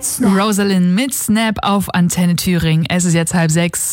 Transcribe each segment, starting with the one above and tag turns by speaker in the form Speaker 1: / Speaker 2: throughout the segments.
Speaker 1: Rosalind mit Snap auf Antenne Thüringen. Es ist jetzt 5:30.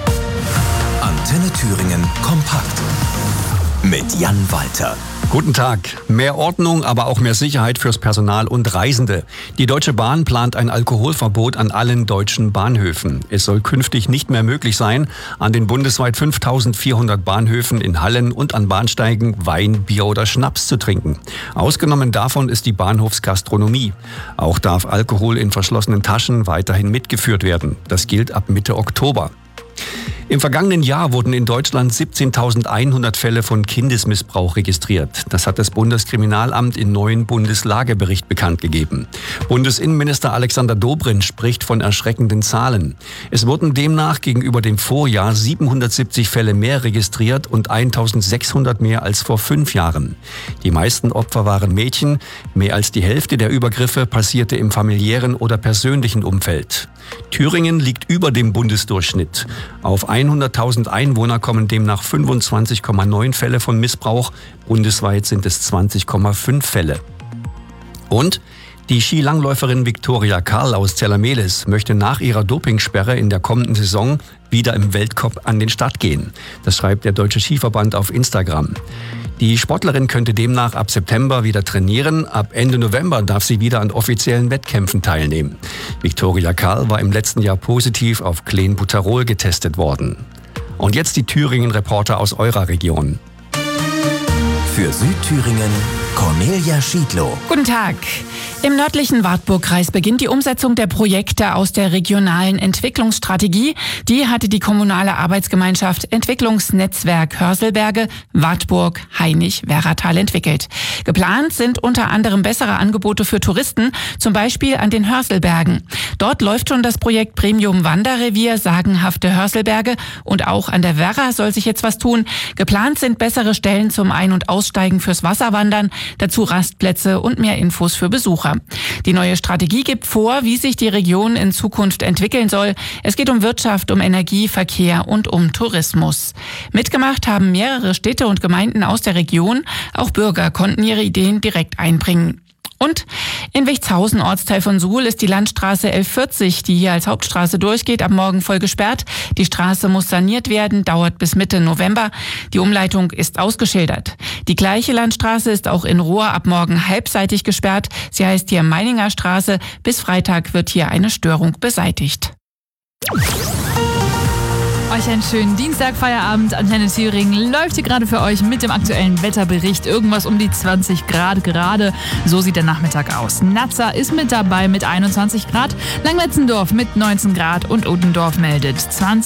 Speaker 2: Antenne Thüringen kompakt mit Jan Walter.
Speaker 3: Guten Tag. Mehr Ordnung, aber auch mehr Sicherheit fürs Personal und Reisende. Die Deutsche Bahn plant ein Alkoholverbot an allen deutschen Bahnhöfen. Es soll künftig nicht mehr möglich sein, an den bundesweit 5400 Bahnhöfen in Hallen und an Bahnsteigen Wein, Bier oder Schnaps zu trinken. Ausgenommen davon ist die Bahnhofsgastronomie. Auch darf Alkohol in verschlossenen Taschen weiterhin mitgeführt werden. Das gilt ab Mitte Oktober. Im vergangenen Jahr wurden in Deutschland 17.100 Fälle von Kindesmissbrauch registriert. Das hat das Bundeskriminalamt im neuen Bundeslagebericht bekannt gegeben. Bundesinnenminister Alexander Dobrindt spricht von erschreckenden Zahlen. Es wurden demnach gegenüber dem Vorjahr 770 Fälle mehr registriert und 1.600 mehr als vor 5 Jahren. Die meisten Opfer waren Mädchen. Mehr als die Hälfte der Übergriffe passierte im familiären oder persönlichen Umfeld. Thüringen liegt über dem Bundesdurchschnitt. Auf 100.000 Einwohner kommen demnach 25,9 Fälle von Missbrauch. Bundesweit sind es 20,5 Fälle. Und die Skilangläuferin Viktoria Karl aus Zella-Mehlis möchte nach ihrer Dopingsperre in der kommenden Saison wieder im Weltcup an den Start gehen. Das schreibt der Deutsche Skiverband auf Instagram. Die Sportlerin könnte demnach ab September wieder trainieren. Ab Ende November darf sie wieder an offiziellen Wettkämpfen teilnehmen. Viktoria Karl war im letzten Jahr positiv auf Clenbuterol getestet worden. Und jetzt die Thüringen-Reporter aus eurer Region.
Speaker 2: Für Südthüringen Cornelia Schiedlow.
Speaker 4: Guten Tag. Im nördlichen Wartburgkreis beginnt die Umsetzung der Projekte aus der regionalen Entwicklungsstrategie. Die hatte die kommunale Arbeitsgemeinschaft Entwicklungsnetzwerk Hörselberge, Wartburg, Hainich, Werratal entwickelt. Geplant sind unter anderem bessere Angebote für Touristen, zum Beispiel an den Hörselbergen. Dort läuft schon das Projekt Premium Wanderrevier Sagenhafte Hörselberge und auch an der Werra soll sich jetzt was tun. Geplant sind bessere Stellen zum Ein- und Aussteigen fürs Wasserwandern, dazu Rastplätze und mehr Infos für Besucher. Die neue Strategie gibt vor, wie sich die Region in Zukunft entwickeln soll. Es geht um Wirtschaft, um Energie, Verkehr und um Tourismus. Mitgemacht haben mehrere Städte und Gemeinden aus der Region. Auch Bürger konnten ihre Ideen direkt einbringen. Und in Wichtshausen, Ortsteil von Suhl, ist die Landstraße 1140, die hier als Hauptstraße durchgeht, ab morgen voll gesperrt. Die Straße muss saniert werden, dauert bis Mitte November. Die Umleitung ist ausgeschildert. Die gleiche Landstraße ist auch in Rohr ab morgen halbseitig gesperrt. Sie heißt hier Meininger Straße. Bis Freitag wird hier eine Störung beseitigt.
Speaker 1: Euch einen schönen Dienstag-Feierabend. Antenne Thüringen läuft hier gerade für euch mit dem aktuellen Wetterbericht. Irgendwas um die 20 Grad gerade. So sieht der Nachmittag aus. Nazza ist mit dabei mit 21 Grad. Langwetzendorf mit 19 Grad und Oddendorf meldet 20